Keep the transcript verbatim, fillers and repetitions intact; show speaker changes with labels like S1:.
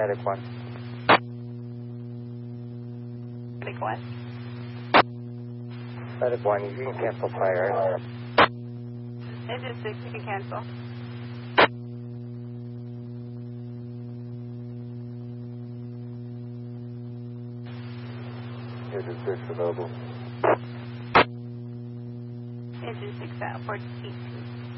S1: Medic one.
S2: Medic one.
S1: Medic one, you can cancel fire.
S2: Engine six, you can cancel.
S1: Engine six available.
S2: Engine six at fourteen.